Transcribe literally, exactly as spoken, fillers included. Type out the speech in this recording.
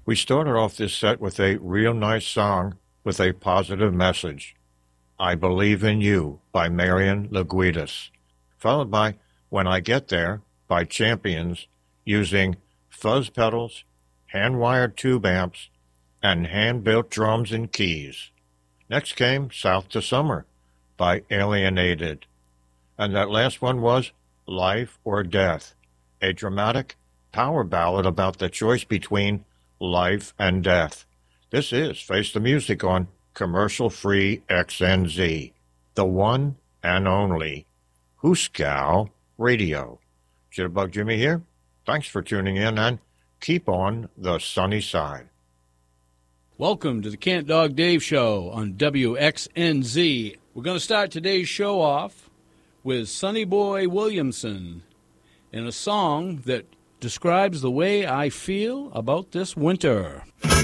We started off this set with a real nice song with a positive message, I Believe in You by Marian Laguitas, followed by When I Get There by Champions using fuzz pedals, hand-wired tube amps, and hand-built drums and keys. Next came South to Summer by Alienated. And that last one was Life or Death, a dramatic power ballad about the choice between life and death. This is Face the Music on commercial-free X N Z, the one and only Hooskow Radio. Jitterbug Jimmy here. Thanks for tuning in and keep on the sunny side. Welcome to the Cant Dog Dave Show on W X N Z. We're going to start today's show off with Sonny Boy Williamson in a song that describes the way I feel about this winter.